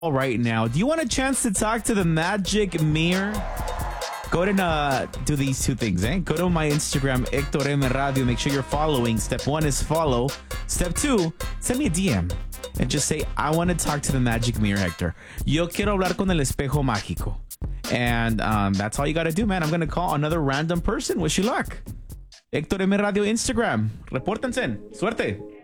right now. Do you want a chance to talk to the magic mirror? Go ahead and do these two things, eh? Go to my Instagram, Hector M Radio. Make sure you're following. Step 1 is follow. Step 2, send me a DM and just say, I want to talk to the magic mirror, Hector. Yo quiero hablar con el espejo mágico. And that's all you got to do, man. I'm going to call another random person. Wish you luck. Hector M Radio Instagram. Repórtense. Suerte.